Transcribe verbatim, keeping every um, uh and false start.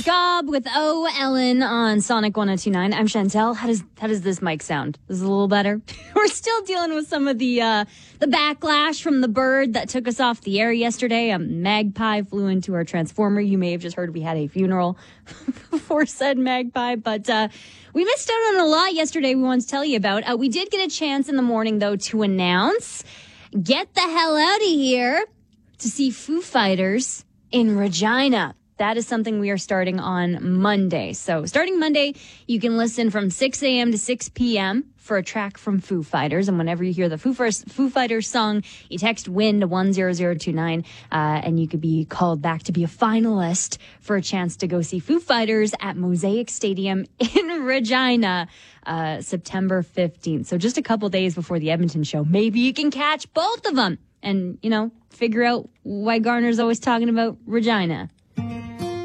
Gob with Oh Ellen on Sonic one oh two point nine. I'm Chantel. How does how does this mic sound? This is a little better. We're still dealing with some of the uh, the backlash from the bird that took us off the air yesterday. A magpie flew into our transformer. You may have just heard we had a funeral for said magpie, but uh, we missed out on a lot yesterday we wanted to tell you about. Uh, we did get a chance in the morning, though, to announce, get the hell out of here to see Foo Fighters in Regina. That is something we are starting on Monday. So starting Monday, you can listen from six a.m. to six p.m. for a track from Foo Fighters. And whenever you hear the Foo, First, Foo Fighters song, you text WIN to one zero zero two nine, uh, and you could be called back to be a finalist for a chance to go see Foo Fighters at Mosaic Stadium in Regina, uh, September fifteenth. So just a couple days before the Edmonton show. Maybe you can catch both of them and, you know, figure out why Garner's always talking about Regina.